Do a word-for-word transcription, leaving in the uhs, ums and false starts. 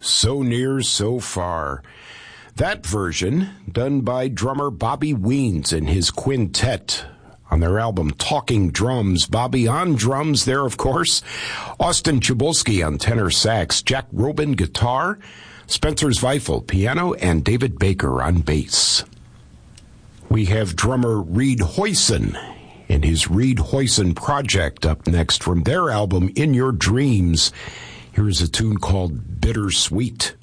So Near, So Far. That version done by drummer Bobby Weens and his quintet on their album Talking Drums. Bobby on drums there, of course. Austin Chabulski on tenor sax, Jack Robin guitar, Spencer Zweifel piano, and David Baker on bass. We have drummer Reed Hoyson and his Reed Hoyson Project up next from their album In Your Dreams. Here's a tune called Bittersweet.